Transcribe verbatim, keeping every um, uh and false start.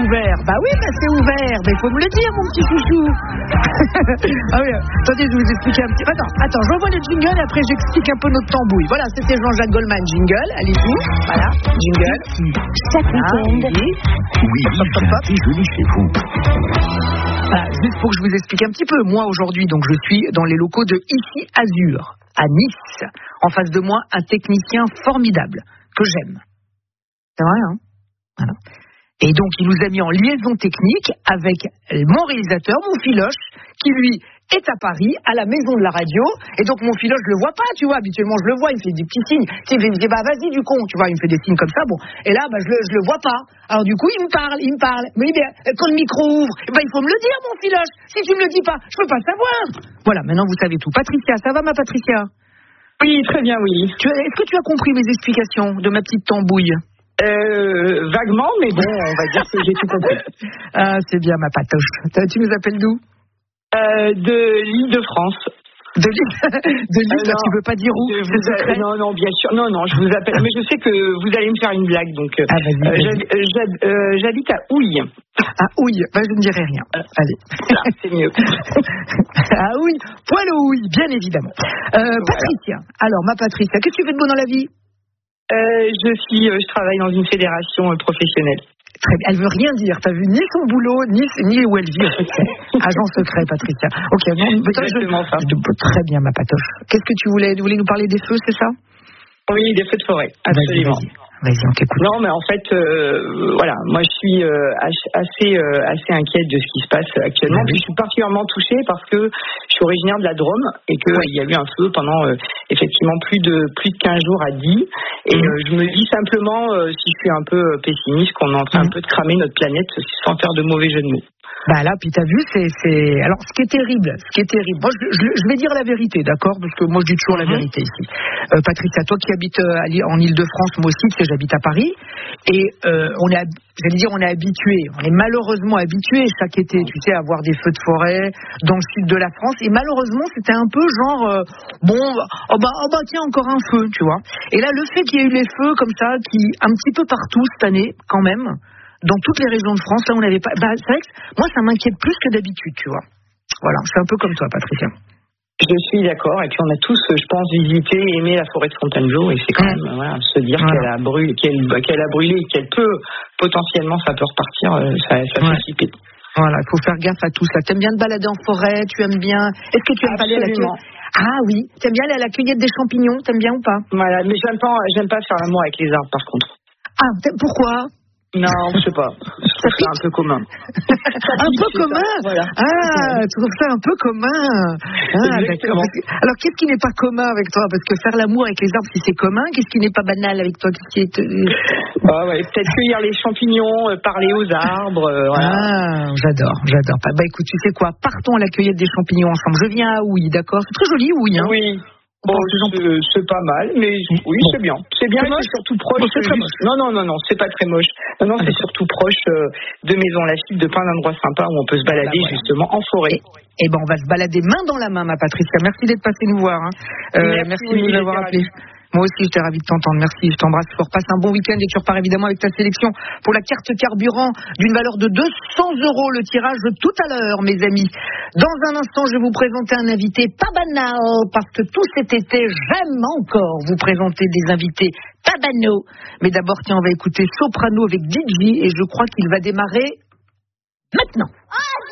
ouvert. Bah oui, bah c'est ouvert. Mais il faut me le dire, mon petit chouchou. Ah oui, attendez, je vais vous expliquer un petit... Attends, attends, j'envoie le jingle et après j'explique un peu notre tambouille. Voilà, c'était Jean-Jacques Goldman, jingle. Allez-y. Voilà, jingle. Chaque week-end. Oui, oui, c'est joli chez vous. Voilà, juste pour que je vous explique un petit peu. Moi, aujourd'hui, donc, je suis dans les locaux de Ici Azur, à Nice. En face de moi, un technicien formidable, que j'aime. C'est vrai, hein? Voilà. Et donc, il nous a mis en liaison technique avec mon réalisateur, mon filoche, qui lui est à Paris, à la maison de la radio. Et donc, mon filoche, je le vois pas, tu vois. Habituellement, je le vois, il me fait des petits signes. Tu sais, il me dit, bah, vas-y, du con, tu vois, il me fait des signes comme ça. Bon. Et là, bah, je le, je le vois pas. Alors, du coup, il me parle, il me parle. Mais bien, quand le micro ouvre, bah, il faut me le dire, mon filoche. Si tu me le dis pas, je peux pas savoir. Voilà, maintenant, vous savez tout. Patricia, ça va, ma Patricia? Oui, très bien, oui. Tu, est-ce que tu as compris mes explications de ma petite tambouille? Euh, vaguement, mais bon, on va dire que j'ai tout compris. Ah, c'est bien, ma patoche. Tu nous appelles d'où? Euh, de l'Île-de-France. De l'île, de l'île euh, là, tu veux pas dire où? A... Non, non, bien sûr. Non, non, je vous appelle. Mais je sais que vous allez me faire une blague, donc. Ah, vas-y, euh, vas-y. J'hab... Euh, j'habite à Houille. À Houille, bah, je ne dirai rien. Allez. Là, c'est mieux. À Houille, poil aux Houilles, bien évidemment. Euh, voilà. Patricia, alors ma Patricia, qu'est-ce que tu fais de beau dans la vie? euh, Je suis, euh, je travaille dans une fédération euh, professionnelle. Très bien. Elle veut rien dire. T'as vu ni son boulot, ni, ni où elle vit. Agent secret, Patricia. Ok, non, exactement ça. Très bien, ma patoche. Qu'est-ce que tu voulais, tu voulais nous parler des feux, c'est ça? Oui, des feux de forêt. Absolument. Vas-y, vas-y. Vas-y, on t'écoute. Non, mais en fait, euh, voilà, moi je suis euh, assez, euh, assez inquiète de ce qui se passe actuellement. Oui. Puis je suis particulièrement touchée parce que je suis originaire de la Drôme et qu'il oui. y a eu un feu pendant euh, effectivement plus de plus de quinze jours à Die. Et mmh. euh, je me dis simplement, euh, si je suis un peu pessimiste, qu'on est en train mmh. un peu de cramer notre planète sans faire de mauvais jeu de mots. Bah là, puis t'as vu, c'est, c'est... Alors, ce qui est terrible, ce qui est terrible, moi, je, je, je vais dire la vérité, d'accord? Parce que moi, je dis toujours la vérité ici. Euh, Patricia, toi qui habites euh, en Île-de-France, moi aussi, tu sais, j'habite à Paris, et euh, on est, j'allais dire, on est habitué, on est malheureusement habitué chaque été, tu sais, à avoir des feux de forêt dans le sud de la France, et malheureusement, c'était un peu genre, euh, bon, oh bah, oh bah, tiens, encore un feu, tu vois. Et là, le fait qu'il y ait eu les feux comme ça, qui, un petit peu partout cette année, quand même, dans toutes les régions de France, là, on n'avait pas. Bah, c'est vrai que moi, ça m'inquiète plus que d'habitude, tu vois. Voilà, je suis un peu comme toi, Patricia. Je suis d'accord, et puis on a tous, je pense, visité et aimé la forêt de Fontainebleau, et c'est quand même, mmh. voilà, se dire voilà. qu'elle a brûlé, qu'elle, qu'elle a brûlé, qu'elle peut, potentiellement, ça peut repartir, ça, ça ouais. fait flipper. Voilà, il faut faire gaffe à tout ça. T'aimes bien te balader en forêt, tu aimes bien. Est-ce que tu aimes aller à la cueillette? Ah oui, t'aimes bien aller à la cueillette des champignons, t'aimes bien ou pas? Voilà, mais j'aime pas, j'aime pas faire l'amour avec les arbres, par contre. Ah, pourquoi? Non, je sais pas. Je trouve ça un peu commun. Un peu commun voilà. Ah, tu trouves ça un peu commun ah, d'accord. Alors, qu'est-ce qui n'est pas commun avec toi? Parce que faire l'amour avec les arbres, si c'est commun, qu'est-ce qui n'est pas banal avec toi? Qu'est-ce qui est... ah, ouais, peut-être cueillir les champignons, euh, parler aux arbres. Euh, voilà. Ah, j'adore, j'adore. Bah écoute, tu sais quoi? Partons à la cueillette des champignons ensemble. Je viens à Houille, d'accord? C'est très joli, Houille, hein? Oui. Bon, c'est, c'est pas mal, mais oui, bon. c'est bien. C'est bien, c'est, c'est surtout proche. Bon, c'est très moche. Non, non, non, non, c'est pas très moche. Non, non, c'est ah, surtout proche euh, de Maison Lafitte, de plein d'endroits sympas où on peut se balader voilà, justement en forêt. Et, et ben, on va se balader main dans la main, ma Patricia. Merci d'être passée nous voir. Hein. Euh, merci, merci de nous avoir appelés. Moi aussi, j'étais ravie de t'entendre. Merci, je t'embrasse fort. Passe un bon week-end et tu repars évidemment avec ta sélection pour la carte carburant d'une valeur de deux cents euros. Le tirage tout à l'heure, mes amis. Dans un instant, je vais vous présenter un invité pas banal parce que tout cet été, j'aime encore vous présenter des invités pas banaux. Mais d'abord, tiens, on va écouter Soprano avec D J et je crois qu'il va démarrer maintenant.